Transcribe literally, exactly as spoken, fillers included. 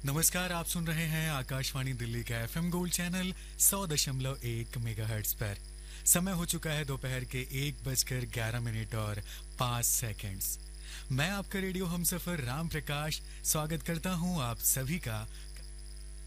नमस्कार, आप सुन रहे हैं आकाशवाणी दिल्ली का एफएम गोल्ड चैनल सौ दशमलव एक मेगाहर्ट्ज पर। समय हो चुका है दोपहर के एक बजकर ग्यारह मिनट और पाँच सेकंड्स। मैं आपका रेडियो हमसफर राम प्रकाश स्वागत करता हूं आप सभी का